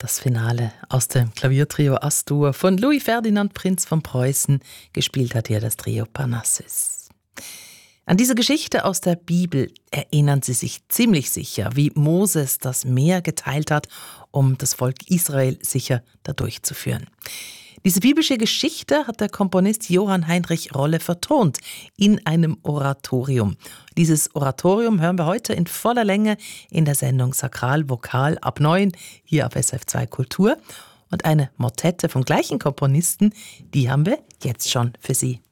Das Finale aus dem Klaviertrio Astur von Louis Ferdinand Prinz von Preußen. Gespielt hat hier das Trio Parnassus. An diese Geschichte aus der Bibel erinnern Sie sich ziemlich sicher, wie Moses das Meer geteilt hat, um das Volk Israel sicher dadurch zu führen. Diese biblische Geschichte hat der Komponist Johann Heinrich Rolle vertont in einem Oratorium. Dieses Oratorium hören wir heute in voller Länge in der Sendung Sakral Vokal ab 9 hier auf SF2 Kultur. Und eine Motette vom gleichen Komponisten, die haben wir jetzt schon für Sie.